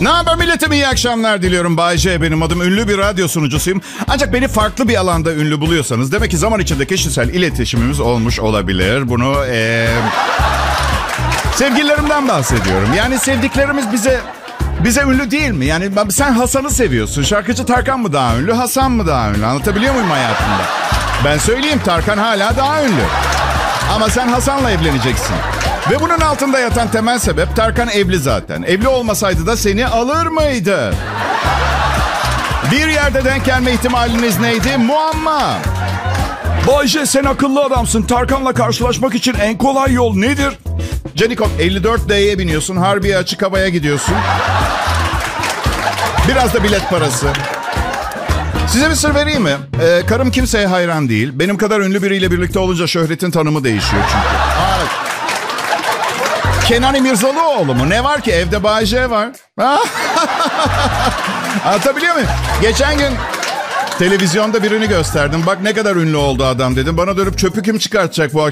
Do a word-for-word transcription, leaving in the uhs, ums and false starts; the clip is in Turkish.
Ne haber milletim, iyi akşamlar diliyorum. Bay J benim adım. Ünlü bir radyo sunucusuyum. Ancak beni farklı bir alanda ünlü buluyorsanız demek ki zaman içinde kişisel iletişimimiz olmuş olabilir. Bunu ee, sevgililerimden bahsediyorum. Yani sevdiklerimiz bize bize ünlü değil mi? Yani sen Hasan'ı seviyorsun. Şarkıcı Tarkan mı daha ünlü, Hasan mı daha ünlü? Anlatabiliyor muyum hayatımda? Ben söyleyeyim, Tarkan hala daha ünlü. Ama sen Hasan'la evleneceksin. Ve bunun altında yatan temel sebep, Tarkan evli zaten. Evli olmasaydı da seni alır mıydı? Bir yerde denk gelme ihtimaliniz neydi? Muamma. Bayce, sen akıllı adamsın. Tarkan'la karşılaşmak için en kolay yol nedir? Canikop, elli dört D'ye biniyorsun. Harbiye açık havaya gidiyorsun. Biraz da bilet parası. Size bir sır vereyim mi? Ee, karım kimseye hayran değil. Benim kadar ünlü biriyle birlikte olunca şöhretin tanımı değişiyor çünkü. Evet. Kenan İmirzalıoğlu mu? Ne var ki? Evde Bay J var. Anlatabiliyor muyum? Geçen gün televizyonda birini gösterdim. Bak ne kadar ünlü oldu adam dedim. Bana dönüp çöpü kim çıkartacak bu akşam?